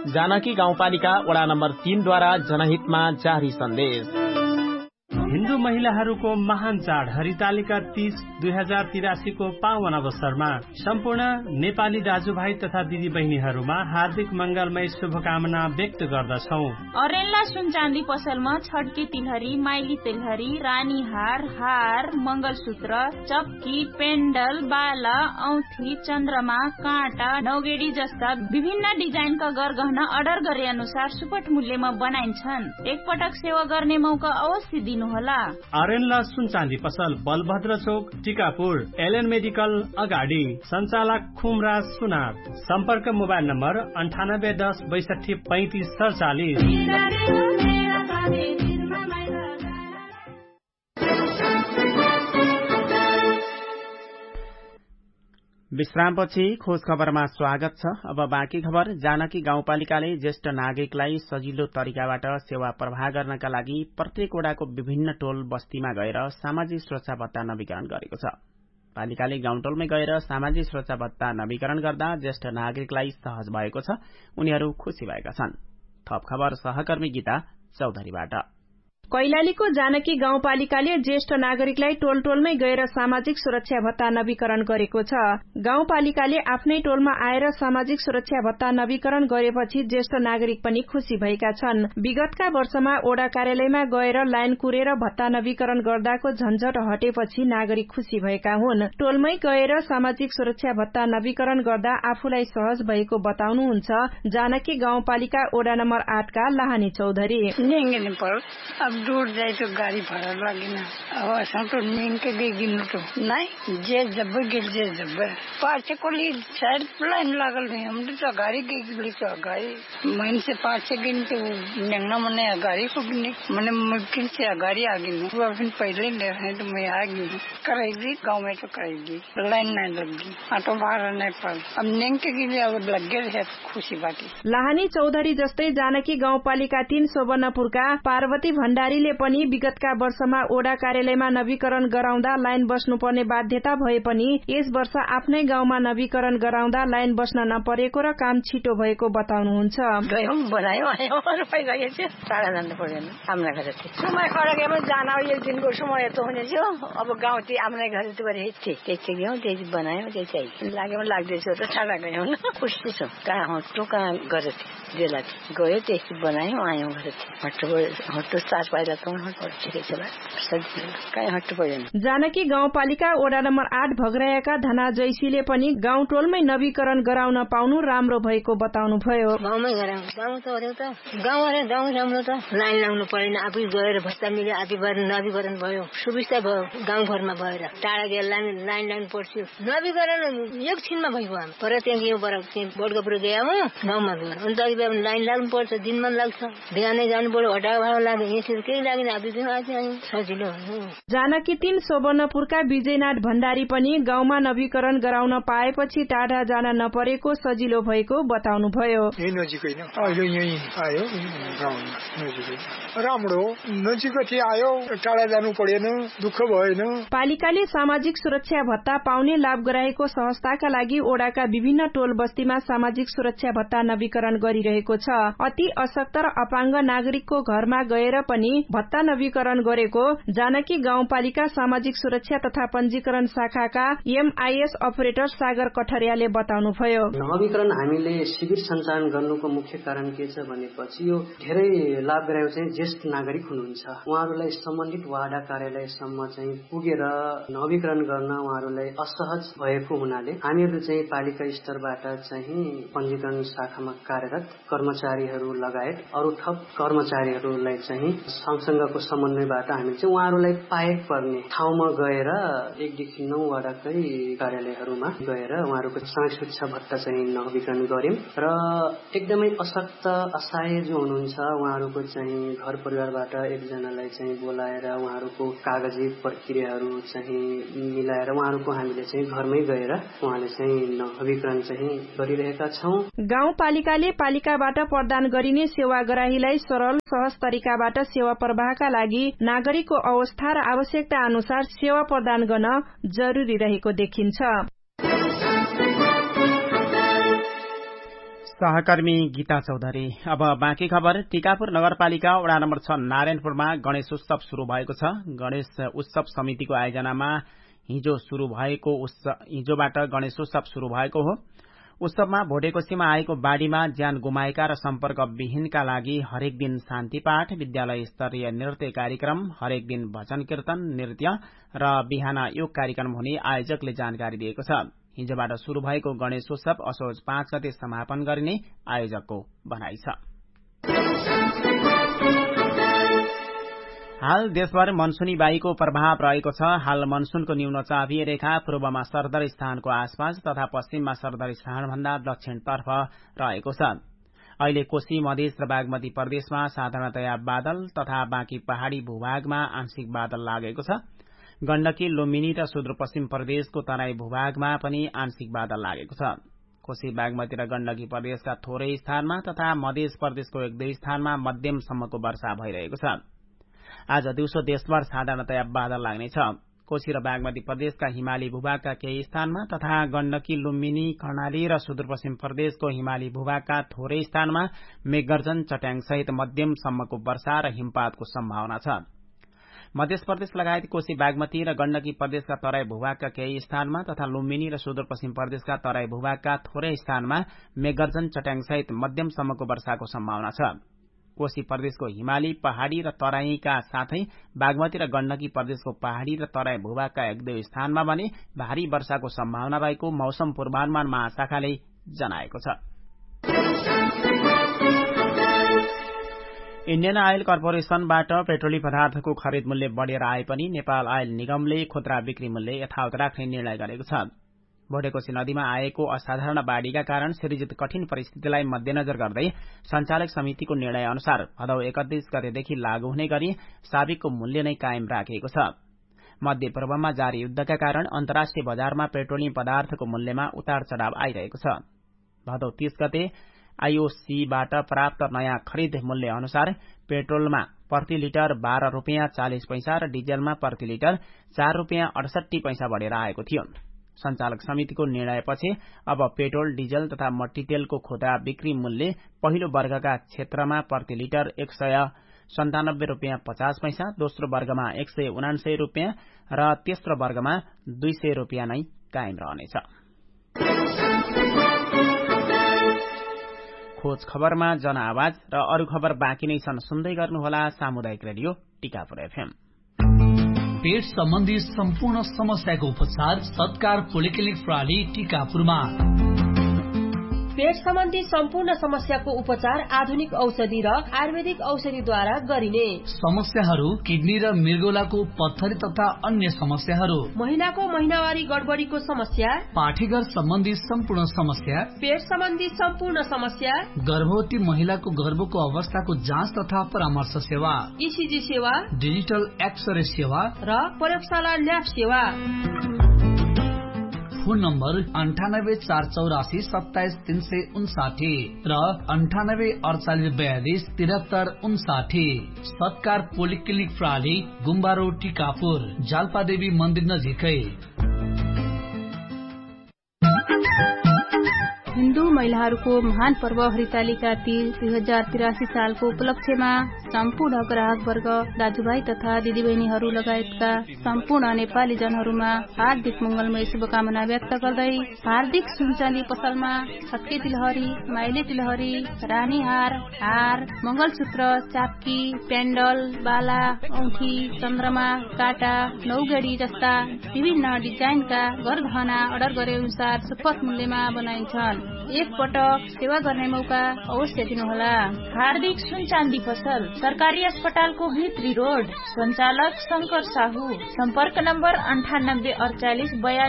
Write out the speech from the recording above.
जानकी गाउँपालिका वडा नम्बर 3 द्वारा जनहितमा जारी सन्देश। हिन्दू महिलाहरूको महान चाड हरितालिका तीज 2083 को पावन अवसरमा सम्पूर्ण नेपाली दाजुभाइ तथा दिदी बहिनीहरूमा हार्दिक मंगलमय शुभकामना व्यक्त गर्दछौ। अरेन्ला सुन चाँदी पसलमा छड्के तिलहरी, माइली तिलहरी, रानी हार, मंगलसूत्र, चप्की, पेन्डल, बाला, औँठी, चन्द्रमा, काँटा, नौगेडी जस्ता विभिन्न डिजाइनका गरगहना अर्डर गरे अनुसार सुपथ मूल्यमा बनाइन्छन्। एकपटक सेवा गर्ने मौका अवश्य दिनुहोला। अरेन्ला सुन चाँदी पसल बलभद्र चोक टिकापुर एलएन मेडिकल अगाडि सञ्चालक खुमराज सुनार। सम्पर्क मोबाइल नम्बर 9810 62 35 47। विश्रामपछि खोज खबरमा स्वागत छ। अब बाँकी खबर। जानकी गाउँपालिकाले ज्येष्ठ नागरिकलाई सजिलो तरिकाबाट सेवा प्रवाह गर्नका लागि प्रत्येक वडाको विभिन्न टोल बस्तीमा गएर सामाजिक सुरक्षा भत्ता नवीकरण गरेको छ। पालिकाले गाउँटोलमै गएर सामाजिक सुरक्षा भत्ता नवीकरण गर्दा ज्येष्ठ नागरिकलाई सहज भएको छ। उनीहरू खुशी भएका छन्। थप खबर सहकर्मी गीता चौधरीबाट। कैलालीको जानकी गाउँपालिकाले ज्येष्ठ नागरिकलाई टोल टोलमै गएर सामाजिक सुरक्षा भत्ता नवीकरण गरेको छ। गाउँपालिकाले आफ्नै टोलमा आएर सामाजिक सुरक्षा भत्ता नवीकरण गरेपछि ज्येष्ठ नागरिक पनि खुशी भएका छन्। विगतका वर्षमा ओडा कार्यालयमा गएर लाइन कुरेर भत्ता नवीकरण गर्दाको झन्झट हटेपछि नागरिक खुशी भएका हुन्। टोलमै गएर सामाजिक सुरक्षा भत्ता नवीकरण गर्दा आफूलाई सहज भएको बताउनुहुन्छ जानकी गाउँपालिका ओडा नम्बर 8 का लाहानी चौधरी। दूर जाए तो गाड़ी भाड़ा लगेना। अब असम तो नींद के दे गिनो तो नहीं जे जब गिर जे जब पाछे को ली शायद लाइन लागल नहीं। हम तो गाड़ी के गिली तो गाड़ी मन से पाछे गिन तो नंगना मने गाड़ी को गिने मने मुमकिन से गाड़ी आ गई। वो अपन पहले ले रहे तो मैं आ गई कराई गाँव में तो कराई लाइन नहीं लगी ऑटो भाड़ा नहीं पड़। अब नींद के गिले अब लग गए खुशी बाकी। लाहानी चौधरी जस्तै जानकी गाउँपालिका 3 सोबर्णपुरका पार्वती भण्डारीले पनि विगतका वर्षमा ओडा कार्यालयमा नवीकरण गराउँदा लाइन बस्नुपर्ने बाध्यता भए पनि यस वर्ष आफ्नै गाउँमा नवीकरण गराउँदा लाइन बस्न नपरेको र काम छिटो भएको बताउनुहुन्छ। अब गाउँ आफ्नै घर बनायो लागेमा लाग्दैछ र टाढा गयौँ न खुसी छ। कहाँ हट्टो कहाँ गरेको गयो त्यसै बनायो आयौँ हट्टो सास पाइला त ठिकै छ कहीँ हट्टु पर्दैन। जानकी गाउँपालिका वडा नम्बर 8 भगरायाका धना जैसीले पनि गाउँ टोलमै नवीकरण गराउन पाउनु राम्रो भएको बताउनुभयो। गाउँमै गराउँ गाउँ त अरे त गाउँ राम्रो त लाइन लाउनु परेन। आफै गएर भत्ता मिल्यो आफै गएर नवीकरण भयो सुविस्ता भयो। गाउँघरमा भएर टाढा गएर लाइन लाउनु पर्थ्यो। नवीकरण एकछिनमा भएको हामी पर त्यहाँ बडगपुर गयो गाउँमा गएर अन्त लाइन लाग्नु पर्छ दिनमा लाग्छ बिहानै जानु पर्यो हटा भाडा लाग्यो यसरी केही लागेन। सजिलो जानकी 3 सोबर्णपुरका विजयनाथ भण्डारी पनि गाउँमा नवीकरण गराउन पाएपछि टाढा जान नपरेको सजिलो भएको बताउनुभयो। नजिकै अहिले यही आयो राम्रो नजिकै आयो टाढा जानु परेन दुःख भएन। पालिकाले सामाजिक सुरक्षा भत्ता पाउने लाभ गराएको सहजताका लागि ओडाका विभिन्न टोल बस्तीमा सामाजिक सुरक्षा भत्ता नवीकरण गरिरहेको छ। अति अशक्त र अपाङ्ग नागरिकको घरमा गएर पनि भत्ता नवीकरण गरेको जानकी गाउँपालिका सामाजिक सुरक्षा तथा पंजीकरण शाखाका एमआईएस अपरेटर सागर कठरियाले बताउनुभयो। नवीकरण हामीले शिविर सञ्चालन गर्नुको मुख्य कारण के छ भनेपछि यो धेरै लाभ गराएको चाहिँ ज्येष्ठ नागरिक हुनुहुन्छ। उहाँहरूलाई सम्बन्धित वाडा कार्यालयसम्म चाहिँ पुगेर नवीकरण गर्न उहाँहरूलाई असहज भएको हुनाले हामीहरू चाहिँ पालिका स्तरबाट चाहिँ पंजीकरण शाखामा कार्यरत कर्मचारीहरू लगायत अरू थप कर्मचारीहरूलाई चाहिँ सँगसँगको समन्वयबाट हामी चाहिँ उहाँहरूलाई पाएक पर्ने ठाउँमा गएर 1 देखि 9 वडाकै कार्यालयहरूमा गएर उहाँहरूको सामाजिक सुरक्षा भत्ता चाहिँ नवीकरण गर्यौं र एकदमै अशक्त असहाय जो हुनुहुन्छ उहाँहरूको चाहिँ घर परिवारबाट एकजनालाई चाहिँ बोलाएर उहाँहरूको कागजी प्रक्रियाहरू चाहिँ मिलाएर उहाँहरूको हामीले चाहिँ घरमै गएर उहाँले चाहिँ नवीकरण चाहिँ गरिरहेका छौं। गाउँपालिकाले पालिकाबाट प्रदान गरिने सेवाग्राहीलाई सरल सहज तरिकाबाट सेवा प्रवाहका लागि नागरिकको अवस्था र आवश्यकता अनुसार सेवा प्रदान गर्न जरुरी रहेको देखिन्छ। सहकर्मी गीता चौधरी। अब बाँकी खबर। टीकापुर नगरपालिका वडा नम्बर 6 नारायणपुरमा गणेश उत्सव शुरू भएको छ। गणेश उत्सव समितिको आयोजनामा हिजोबाट गणेश उत्सव शुरू भएको हो। उत्सवमा भोटेकोसीमा आएको बाढ़ीमा ज्यान गुमाएका र सम्पर्क विहीनका लागि हरेक दिन शान्ति पाठ, विद्यालय स्तरीय नृत्य कार्यक्रम, हरेक दिन भजन कीर्तन, नृत्य र बिहान योग कार्यक्रम हुने आयोजकले जानकारी दिएको छ। हिजोबाट शुरू भएको गणेश उत्सव असोज 5 गते समापन गरिने आयोजकको भनाइ छ। हाल देशभर मनसुनी वायुको प्रभाव रहेको छ। हाल मनसुनको न्यून चापीय रेखा पूर्वमा सरदर स्थानको आसपास तथा पश्चिममा सरदर स्थानभन्दा दक्षिणतर्फ रहेको छ। अहिले कोशी, मधेस र बागमती प्रदेशमा साधारणतया बादल तथा बाँकी पहाड़ी भूभागमा आंशिक बादल लागेको छ। गण्डकी, लुम्बिनी र सुदूरपश्चिम प्रदेशको तराई भूभागमा पनि आंशिक बादल लागेको छ। कोशी, बागमती र गण्डकी प्रदेशका थोरै स्थानमा तथा मधेस प्रदेशको 1-2 स्थानमा मध्यमसम्मको वर्षा भइरहेको छ। आज दिउँसो देशभर साधारणतया बादल लाग्नेछ। कोशी र बागमती प्रदेशका हिमाली भूभागका केही स्थानमा तथा गण्डकी, लुम्बिनी, कर्णाली र सुदूरपश्चिम प्रदेशको हिमाली भूभागका थोरै स्थानमा मेघगर्जन, चट्याङसहित मध्यमसम्मको वर्षा र हिमपातको सम्भावना छ। मध्य प्रदेश लगायत कोशी, बागमती र गण्डकी प्रदेशका तराई भूभागका केही स्थानमा तथा लुम्बिनी र सुदूरपश्चिम प्रदेशका तराई भूभागका थोरै स्थानमा मेघगर्जन, चट्याङसहित मध्यमसम्मको वर्षाको सम्भावना छ। कोशी प्रदेशको हिमाली, पहाड़ी र तराईका साथै बागमती र गण्डकी प्रदेशको पहाड़ी र तराई भूभागका 1-2 स्थानमा भने भारी वर्षाको सम्भावना रहेको मौसम पूर्वानुमान महाशाखाले जनाएको छ। इण्डियन आयल कर्पोरेशनबाट पेट्रोलिय पदार्थको खरिद मूल्य बढ़ेर आए पनि नेपाल आयल निगमले खुद्रा बिक्री मूल्य यथावत राख्ने निर्णय गरेको छ। भोटेकोशी नदीमा आएको असाधारण बाढ़ीका कारण सृजित कठिन परिस्थितिलाई मध्यनजर गर्दै संचालक समितिको निर्णय अनुसार भदौ 31 गतेदेखि लागू हुने गरी साबिकको मूल्य नै कायम राखिएको छ। मध्य पूर्वमा जारी युद्धका कारण अन्तर्राष्ट्रिय बजारमा पेट्रोलियम पदार्थको मूल्यमा उतार चढ़ाव आइरहेको छ। भदौ 30 गते आईओसीबाट प्राप्त नयाँ खरिद मूल्य अनुसार पेट्रोलमा प्रति लिटर 12 रुपियाँ 40 पैसा र डिजलमा प्रति लिटर 4 रुपियाँ 68 पैसा बढ़ेर आएको थियो। संचालक समितिको निर्णयपछि अब पेट्रोल, डिजल तथा मट्टीतेलको खुद्रा बिक्री मूल्य पहिलो वर्गका क्षेत्रमा प्रति लिटर 197 रुपियाँ 50 पैसा, दोस्रो वर्गमा 179 रुपियाँ र तेस्रो वर्गमा 200 रुपियाँ नै कायम रहनेछ। खोज खबरमा जनआवाज र अरू खबर बाँकी नै छन्। सुन्दै गर्नुहोला सामुदायिक रेडियो टीकापुर FM। पेट सम्बन्धी सम्पूर्ण समस्याको उपचार सत्कार पोलिक्लिनिक प्रणाली टीकापुरमा। पेट सम्बन्धी सम्पूर्ण समस्याको उपचार आधुनिक औषधि र आयुर्वेदिक औषधिद्वारा गरिने। समस्याहरू किडनी र मृगौलाको पत्थरी तथा अन्य समस्याहरू, महिनाको महिनावारी गडबडीको समस्या, पाठीघर सम्बन्धी सम्पूर्ण समस्या, पेट सम्बन्धी सम्पूर्ण समस्या, गर्भवती महिलाको गर्भको अवस्थाको जाँच तथा परामर्श सेवा, ईसीजी सेवा, डिजिटल एक्सरे सेवा र प्रयोगशाला ल्याब सेवा। फोन नम्बर 9848477359 र 9848427359। सत्कार पोलिक्लिनिक प्रणाली, गुम्बा रोड, टीकापुर, जाल्पादेवी मन्दिर नजिकै। हिन्दू महिलाहरूको महान पर्व हरितालिका तीज 2083 सालको उपलक्ष्यमा सम्पूर्ण ग्राहक वर्ग, दाजुभाइ तथा दिदीबहिनीहरू लगायतका सम्पूर्ण नेपाली जनहरूमा हार्दिक मंगलमय शुभकामना व्यक्त गर्दै हार्दिक सुनचाँदी पसलमा छटके तिलहरी, माइले तिलहरी, रानीहार, हार, मंगलसूत्र, चाप्की, पेण्डल, बाला, औंठी, चन्द्रमा, काटा, नौगेडी जस्ता विभिन्न डिजाइनका गरगहना अर्डर गरे अनुसार सुपथ मूल्यमा बनाइन्छन्। एक पटक सेवा गर्ने मौका अवश्य दिनुहोला। हार्दिक सुनचाँदी पसल, सरकारी अस्पतालको भित्री रोड, सञ्चालक शंकर साहू, सम्पर्क नम्बर 984842